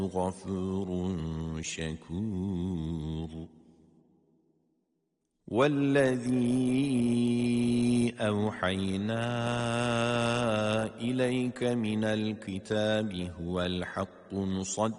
غفور شكور والذي أوحينا إليك من الكتاب هو الحق مصدقا